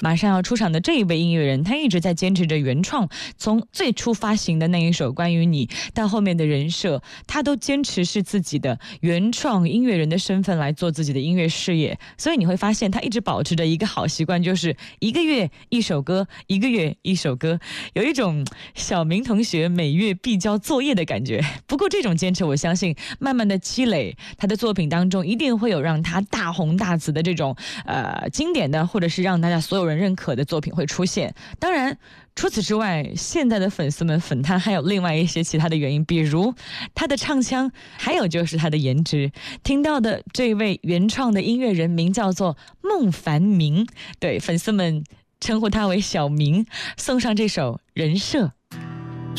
马上要出场的这一位音乐人，他一直在坚持着原创，从最初发行的那一首关于你到后面的人设，他都坚持是自己的原创音乐人的身份来做自己的音乐事业。所以你会发现他一直保持着一个好习惯，就是一个月一首歌，一个月一首歌，有一种小明同学每月必交作业的感觉。不过这种坚持，我相信慢慢的积累，他的作品当中一定会有让他大红大紫的这种经典的，或者是让大家所有人认可的作品会出现。当然除此之外，现在的粉丝们粉他还有另外一些其他的原因，比如他的唱腔，还有就是他的颜值。听到的这位原创的音乐人名叫做孟凡明，对，粉丝们称呼他为小明，送上这首人设。